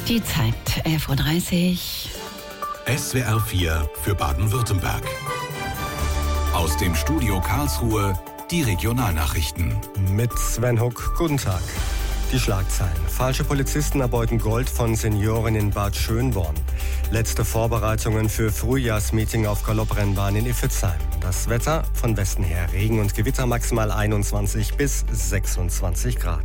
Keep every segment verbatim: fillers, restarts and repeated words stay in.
Die Zeit elf Uhr dreißig. S W R vier für Baden-Württemberg. Aus dem Studio Karlsruhe die Regionalnachrichten. Mit Sven Huck, guten Tag. Die Schlagzeilen. Falsche Polizisten erbeuten Gold von Senioren in Bad Schönborn. Letzte Vorbereitungen für Frühjahrsmeeting auf Galopprennbahn in Iffezheim. Das Wetter von Westen her. Regen und Gewitter, maximal einundzwanzig bis sechsundzwanzig Grad.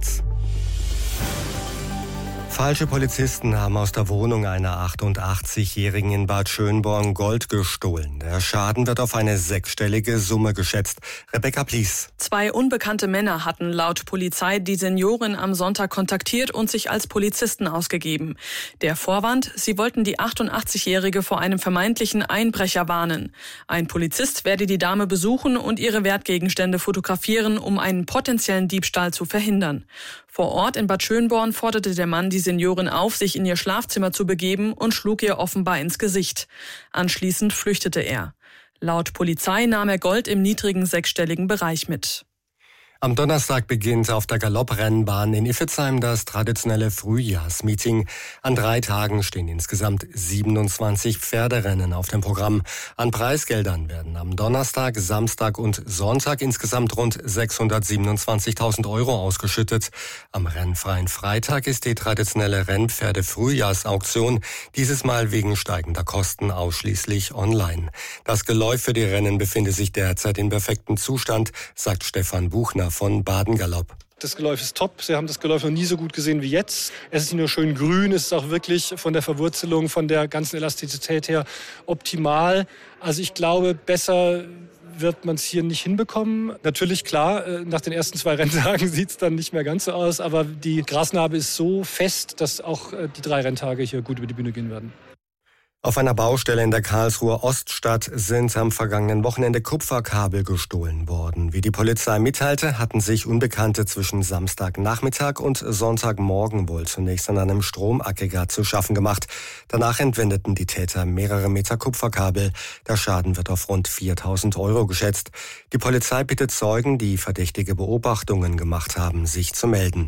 Falsche Polizisten haben aus der Wohnung einer achtundachtzigjährigen in Bad Schönborn Gold gestohlen. Der Schaden wird auf eine sechsstellige Summe geschätzt. Rebecca Plies. Zwei unbekannte Männer hatten laut Polizei die Seniorin am Sonntag kontaktiert und sich als Polizisten ausgegeben. Der Vorwand: Sie wollten die achtundachtzigjährige vor einem vermeintlichen Einbrecher warnen. Ein Polizist werde die Dame besuchen und ihre Wertgegenstände fotografieren, um einen potenziellen Diebstahl zu verhindern. Vor Ort in Bad Schönborn forderte der Mann die Seniorin auf, sich in ihr Schlafzimmer zu begeben und schlug ihr offenbar ins Gesicht. Anschließend flüchtete er. Laut Polizei nahm er Gold im niedrigen sechsstelligen Bereich mit. Am Donnerstag beginnt auf der Galopprennbahn in Iffezheim das traditionelle Frühjahrsmeeting. An drei Tagen stehen insgesamt siebenundzwanzig Pferderennen auf dem Programm. An Preisgeldern werden am Donnerstag, Samstag und Sonntag insgesamt rund sechshundertsiebenundzwanzigtausend Euro ausgeschüttet. Am rennfreien Freitag ist die traditionelle Rennpferde-Frühjahrsauktion, dieses Mal wegen steigender Kosten ausschließlich online. Das Geläuf für die Rennen befindet sich derzeit in perfektem Zustand, sagt Stefan Buchner von Baden Galopp. Das Geläuf ist top. Sie haben das Geläuf noch nie so gut gesehen wie jetzt. Es ist nicht nur schön grün, es ist auch wirklich von der Verwurzelung, von der ganzen Elastizität her optimal. Also ich glaube, besser wird man es hier nicht hinbekommen. Natürlich, klar, nach den ersten zwei Renntagen sieht es dann nicht mehr ganz so aus, aber die Grasnarbe ist so fest, dass auch die drei Renntage hier gut über die Bühne gehen werden. Auf einer Baustelle in der Karlsruher Oststadt sind am vergangenen Wochenende Kupferkabel gestohlen worden. Wie die Polizei mitteilte, hatten sich Unbekannte zwischen Samstagnachmittag und Sonntagmorgen wohl zunächst an einem Stromaggregat zu schaffen gemacht. Danach entwendeten die Täter mehrere Meter Kupferkabel. Der Schaden wird auf rund viertausend Euro geschätzt. Die Polizei bittet Zeugen, die verdächtige Beobachtungen gemacht haben, sich zu melden.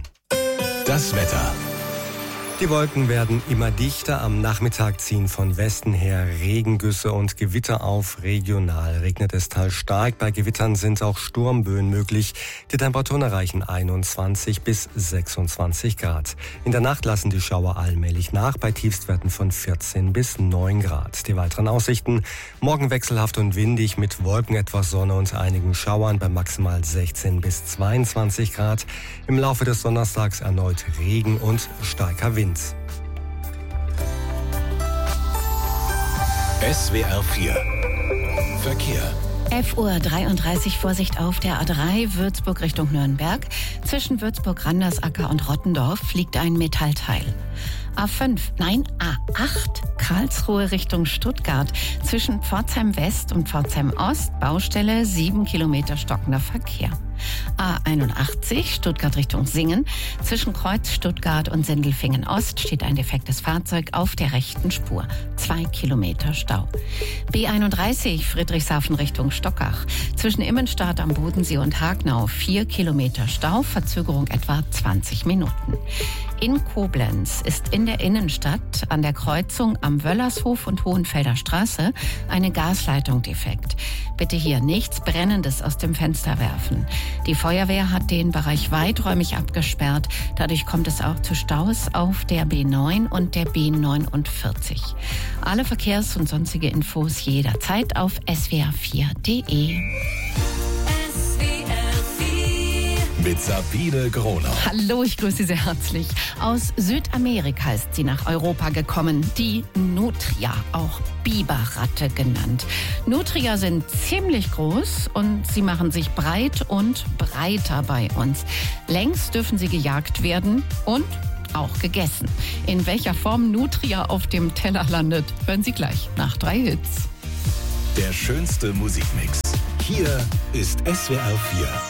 Das Wetter. Die Wolken werden immer dichter. Am Nachmittag ziehen von Westen her Regengüsse und Gewitter auf. Regional regnet es teils stark. Bei Gewittern sind auch Sturmböen möglich. Die Temperaturen erreichen einundzwanzig bis sechsundzwanzig Grad. In der Nacht lassen die Schauer allmählich nach, bei Tiefstwerten von vierzehn bis neun Grad. Die weiteren Aussichten: morgen wechselhaft und windig mit Wolken, etwas Sonne und einigen Schauern bei maximal sechzehn bis zweiundzwanzig Grad. Im Laufe des Donnerstags erneut Regen und starker Wind. S W R vier Verkehr. elf Uhr dreiunddreißig, Vorsicht auf der A drei, Würzburg Richtung Nürnberg. Zwischen Würzburg-Randersacker und Rottendorf liegt ein Metallteil. A fünf, nein, A acht, Karlsruhe Richtung Stuttgart. Zwischen Pforzheim West und Pforzheim Ost, Baustelle, sieben Kilometer stockender Verkehr. A einundachtzig, Stuttgart Richtung Singen. Zwischen Kreuz Stuttgart und Sindelfingen Ost steht ein defektes Fahrzeug auf der rechten Spur. Zwei Kilometer Stau. B einunddreißig, Friedrichshafen Richtung Stockach. Zwischen Immenstadt am Bodensee und Hagnau vier Kilometer Stau, Verzögerung etwa zwanzig Minuten. In Koblenz ist in der Innenstadt an der Kreuzung am Wöllershof und Hohenfelder Straße eine Gasleitung defekt. Bitte hier nichts Brennendes aus dem Fenster werfen. Die Feuerwehr hat den Bereich weiträumig abgesperrt. Dadurch kommt es auch zu Staus auf der B neun und der B neunundvierzig. Alle Verkehrs- und sonstige Infos jederzeit auf s w r vier punkt d e. Mit Sabine Gronau. Hallo, ich grüße Sie sehr herzlich. Aus Südamerika ist sie nach Europa gekommen, die Nutria, auch Biberratte genannt. Nutria sind ziemlich groß und sie machen sich breit und breiter bei uns. Längs dürfen sie gejagt werden und auch gegessen. In welcher Form Nutria auf dem Teller landet, hören Sie gleich nach drei Hits. Der schönste Musikmix. Hier ist S W R vier.